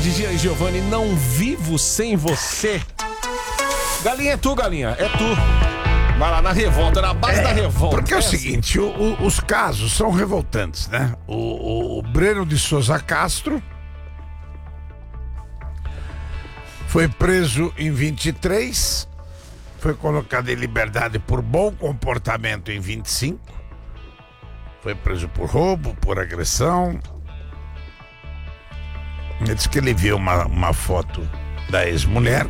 de Gia e Giovanni, não vivo sem você. Galinha, é tu, galinha, é tu. Vai lá na revolta, na base da revolta. Porque é o seguinte, os casos são revoltantes, né? O Breno de Souza Castro foi preso em 23, foi colocado em liberdade por bom comportamento em 25, foi preso por roubo, por agressão. Ele disse que ele viu uma foto da ex-mulher.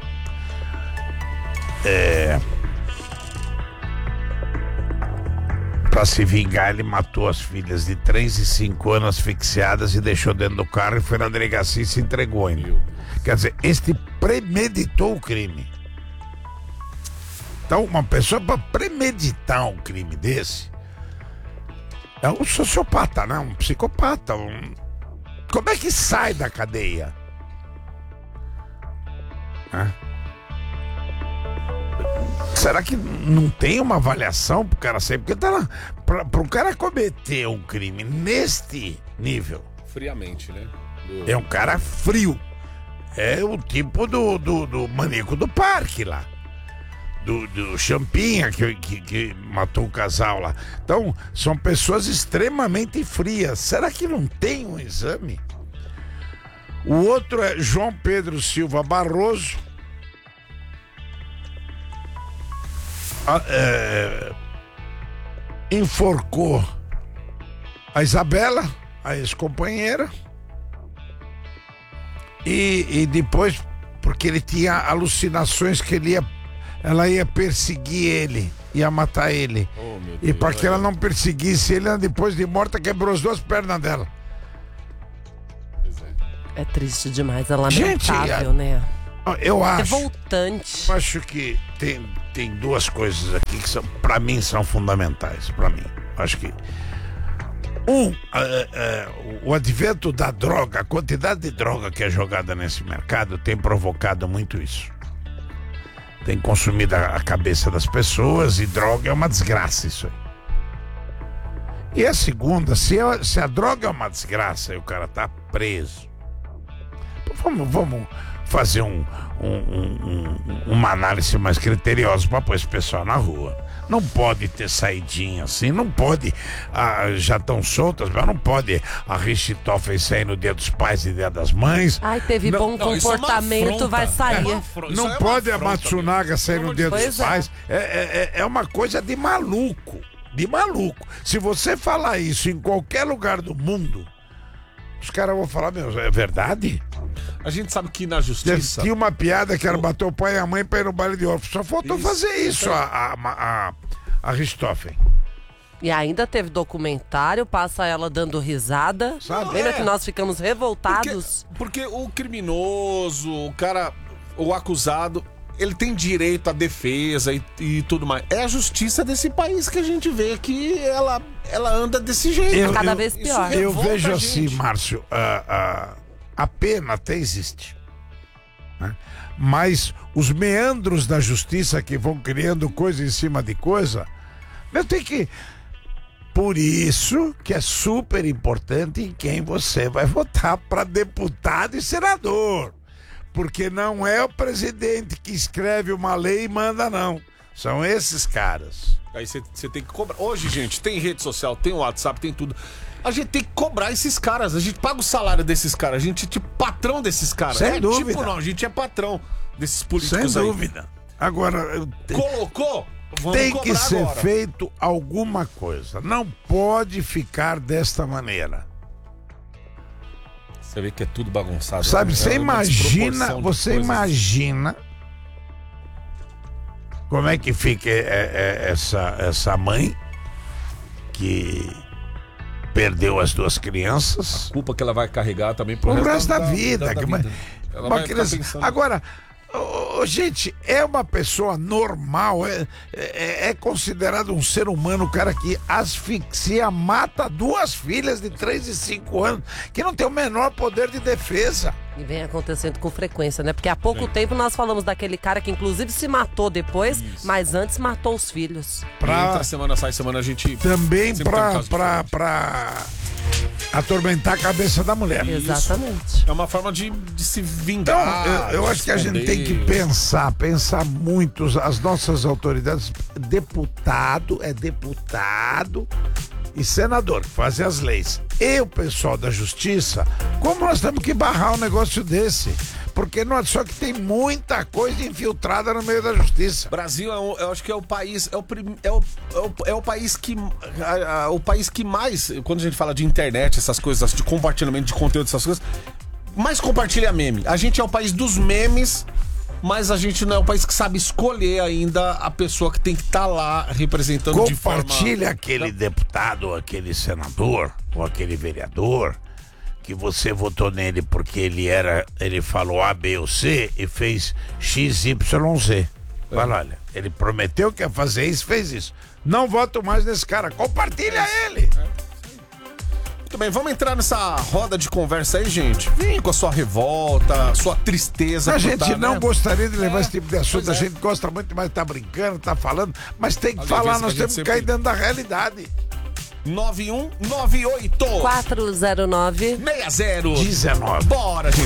Para se vingar, ele matou as filhas de 3 e 5 anos asfixiadas e deixou dentro do carro e foi na delegacia e se entregou ainda. Quer dizer, este premeditou o crime. Então, uma pessoa para premeditar um crime desse é um sociopata, né? Um psicopata. Como é que sai da cadeia? Será que não tem uma avaliação pro cara sair? Porque tá lá, pro cara cometer um crime neste nível. Friamente, né? É um cara frio. É o tipo do maníaco do parque lá. Do Champinha que matou o casal lá. Então, são pessoas extremamente frias. Será que não tem um exame? O outro é João Pedro Silva Barroso. Enforcou a Isabela, a ex-companheira, e depois, porque ele tinha alucinações que ela ia perseguir ele, ia matar ele. Oh, meu Deus, e para que ela não perseguisse ele, depois de morta, quebrou as 2 pernas dela. É triste demais, é lamentável, né? Eu acho. Revoltante. Eu acho que tem 2 coisas aqui que são, para mim, são fundamentais. Para mim, acho que o advento da droga, a quantidade de droga que é jogada nesse mercado tem provocado muito isso. Tem consumido a cabeça das pessoas e droga é uma desgraça isso aí. E a segunda, se a droga é uma desgraça e o cara tá preso, vamos fazer uma análise mais criteriosa para pôr esse pessoal na rua. Não pode ter saidinha assim, não pode, já estão soltas, mas não pode a Richthofen sair no dia dos pais e dia das mães. Ai, teve bom comportamento, vai sair. Não pode a Matsunaga sair no dia dos pais. É uma coisa de maluco, de maluco. Se você falar isso em qualquer lugar do mundo, os caras vão falar, meu, é verdade? A gente sabe que na justiça... Tinha uma piada que era bater o pai e a mãe pra ir no baile de órfãos. Só faltou fazer isso a Richthofen. E ainda teve documentário, passa ela dando risada. Lembra que nós ficamos revoltados? Porque o criminoso, o cara, o acusado, ele tem direito à defesa e tudo mais. É a justiça desse país que a gente vê que ela anda desse jeito. Cada vez pior. Eu vejo assim, Márcio, a pena até existe, né? Mas os meandros da justiça que vão criando coisa em cima de coisa, tem que... Por isso que é super importante em quem você vai votar para deputado e senador. Porque não é o presidente que escreve uma lei e manda, não. São esses caras. Aí você tem que cobrar. Hoje, gente, tem rede social, tem WhatsApp, tem tudo. A gente tem que cobrar esses caras. A gente paga o salário desses caras. A gente é tipo patrão desses caras. Sem dúvida. Tipo, não, a gente é patrão desses políticos. Sem dúvida. Agora, colocou? Vamos tem que ser agora. feito alguma coisa. Não pode ficar desta maneira. Você vê que é tudo bagunçado. Sabe, né? você imagina como é que fica essa mãe que perdeu as 2 crianças. A culpa que ela vai carregar também pro resto da vida. Ela uma vai criança... pensando... Agora, gente, é uma pessoa normal, é considerado um ser humano, o cara que asfixia, mata 2 filhas de 3 e 5 anos, que não tem o menor poder de defesa. E vem acontecendo com frequência, né? Porque há pouco tempo nós falamos daquele cara que inclusive se matou depois, mas antes matou os filhos. Entra semana, sai semana, a gente... Também atormentar a cabeça da mulher. Exatamente. É uma forma de se Então, vingar. eu acho que a gente tem que pensar muito, as nossas autoridades, deputado e senador, que fazem as leis. E o pessoal da justiça, como nós temos que barrar um negócio desse? Porque não é só que tem muita coisa infiltrada no meio da justiça. Brasil eu acho que é o país, é o país que o país que mais, quando a gente fala de internet, essas coisas, de compartilhamento de conteúdo, essas coisas, mais compartilha meme. A gente é o país dos memes, mas a gente não é o país que sabe escolher ainda a pessoa que tem que estar lá representando de forma... Compartilha aquele deputado, ou aquele senador, ou aquele vereador, que você votou nele porque ele falou A, B ou C e fez X, Y, Z. Fala, olha, ele prometeu que ia fazer isso, fez isso. Não voto mais nesse cara, compartilha ele. Muito bem, vamos entrar nessa roda de conversa aí, gente. Vem com a sua revolta, sua tristeza. A gente não gostaria de levar esse tipo de assunto, Pois a gente gosta muito mais de estar brincando, tá falando, mas tem que falar, nós temos que cair dentro da realidade. 9198 409 60 19. Bora, gente.